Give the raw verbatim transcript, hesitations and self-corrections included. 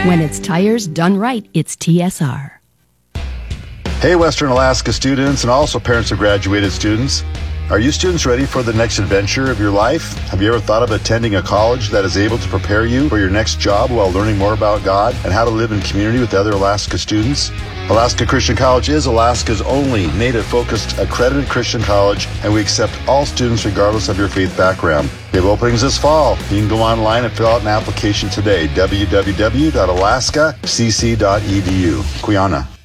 When it's tires done right, it's T S R. Hey, Western Alaska students and also parents of graduated students. Are you students ready for the next adventure of your life? Have you ever thought of attending a college that is able to prepare you for your next job while learning more about God and how to live in community with other Alaska students? Alaska Christian College is Alaska's only Native-focused accredited Christian college, and we accept all students regardless of your faith background. We have openings this fall. You can go online and fill out an application today. w w w dot alaska c c dot e d u. Quiana.